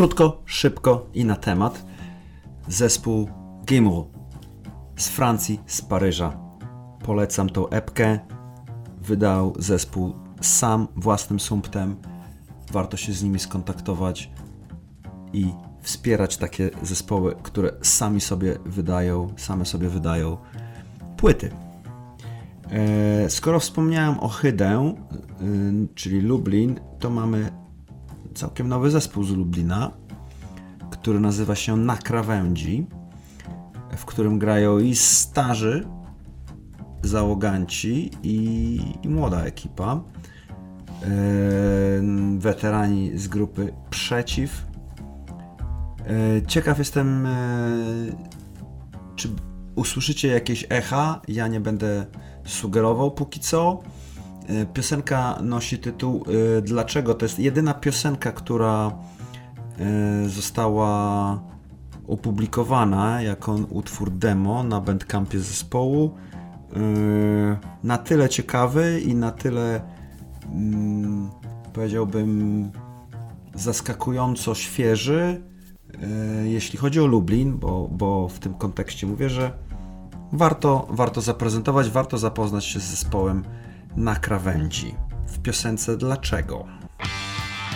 Krótko, szybko i na temat. Zespół Gimel z Francji, z Paryża. Polecam tą epkę. Wydał zespół sam, własnym sumptem. Warto się z nimi skontaktować i wspierać takie zespoły, które same sobie wydają płyty. Skoro wspomniałem o Hydę, czyli Lublin, to mamy całkiem nowy zespół z Lublina, który nazywa się Na Krawędzi, w którym grają i starzy załoganci i młoda ekipa. Weterani z grupy Przeciw. Ciekaw jestem, czy usłyszycie jakieś echa. Ja nie będę sugerował póki co. Piosenka nosi tytuł Dlaczego? To jest jedyna piosenka, która została opublikowana jako utwór demo na Bandcampie zespołu. Na tyle ciekawy i na tyle powiedziałbym zaskakująco świeży, jeśli chodzi o Lublin, bo w tym kontekście mówię, że warto zaprezentować, warto zapoznać się z zespołem Na Krawędzi w piosence Dlaczego?